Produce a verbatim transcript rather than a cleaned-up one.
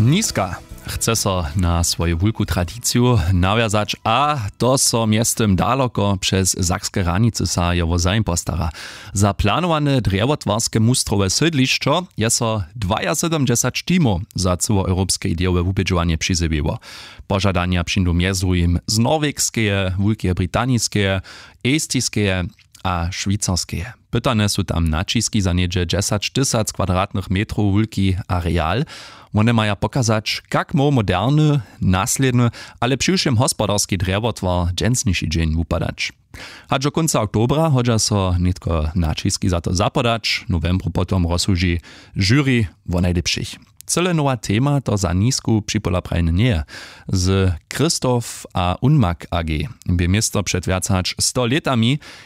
Niska chce so na swoju wulku tradiciju nawiązać, a to so miestem daleko przez sakskie ranice sa jowo zajm postara. Zaplanowane drewotwarskie mustrowe sydliszczo je so sedemdziesiąt dwa timów za całoeuropskie ideowe wupědžovanie přizybiło. Pożadania przyjdą między z norwegskie, Wielkie Brytaniskie, estijskie a švýcarskie. Pytane sú tam naciski za niedzie dziesięć tysięcy kwadratnych metrów wielki areal. One mają pokazać, jak mo moderny, nasledny, ale przyszłym hospodarski drewotwar dżęsniejszy dzień upadać. A do końca oktobra chodzi so nitko naciski za to zapadać, novembru potom rozsłuży jury o najlepszych. Cele nowa tema to za nisku przypola prajne nie. Z Christoph a Unmak A G by miasto przed więcać sto latami